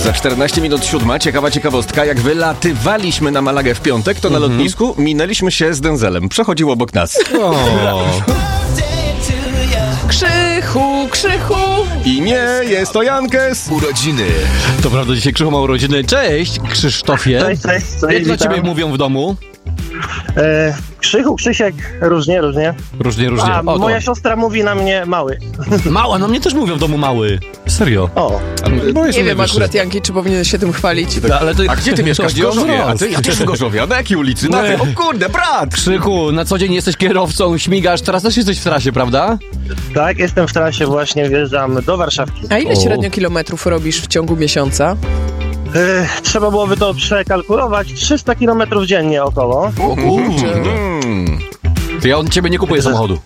Za 14 minut 7. Ciekawa ciekawostka. Jak wylatywaliśmy na Malagę w piątek, to na lotnisku minęliśmy się z Denzelem. Przechodził obok nas. Krzychu! I nie, jest to Jankes. Urodziny. To prawda, dzisiaj Krzychu ma urodziny. Cześć, Krzysztofie. Cześć, Jak dla witam. ciebie mówią w domu? Krzychu, Krzysiek, różnie. Różnie. A O, to. moja siostra mówi na mnie mały. Mała, no mnie też mówią w domu mały. Serio. O, Bo jest Nie wiem najwyższy. akurat, Janki, czy powinien się tym chwalić. Ale to, A gdzie ty mieszkasz? W Gorzowie. A ty w Gorzowie. A na jakiej ulicy? Na tej. O kurde, brat! Krzychu, na co dzień jesteś kierowcą, śmigasz, teraz też jesteś w trasie, prawda? tak, jestem w trasie, właśnie wjeżdżam do Warszawki. A ile O. średnio kilometrów robisz w ciągu miesiąca? Trzeba byłoby to przekalkulować, 300 km dziennie około. O kurczę. To ja od ciebie nie kupuję samochodu.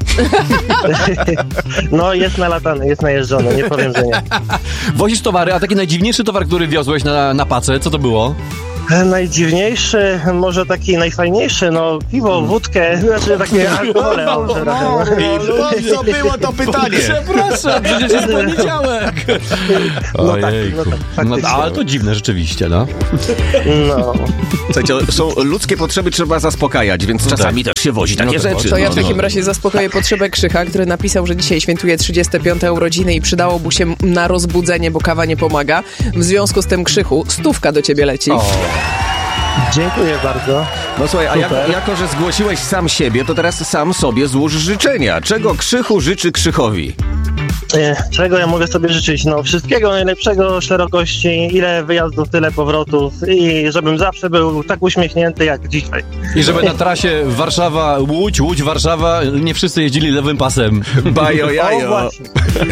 No, jest nalatany, jest najeżdżony, nie powiem, że nie. Wozisz towary, a taki najdziwniejszy towar, który wiozłeś na pacę, co to było? Najdziwniejszy, może taki najfajniejszy, no piwo, wódkę, znaczy takie alkohole. Co było to pytanie? Przepraszam, przecież jest poniedziałek. No tak, faktycznie. Ale to dziwne rzeczywiście, no. No. Słuchajcie, są ludzkie potrzeby, trzeba zaspokajać, więc czasami też się wozi takie rzeczy. To ja w takim razie zaspokoję potrzebę Krzycha, który napisał, że dzisiaj świętuje 35. urodziny i przydałoby się na rozbudzenie, bo kawa nie pomaga. W związku z tym, Krzychu, 100 do ciebie leci. Dziękuję bardzo. No słuchaj, a Super. jako, że zgłosiłeś sam siebie, to teraz sam sobie złóż życzenia. Czego Krzychu życzy Krzychowi? Czego ja mogę sobie życzyć? No, wszystkiego najlepszego, szerokości, ile wyjazdów, tyle powrotów i żebym zawsze był tak uśmiechnięty jak dzisiaj. I żeby na trasie Warszawa-Łódź, Łódź-Warszawa nie wszyscy jeździli lewym pasem. Bajo O, jajo. właśnie.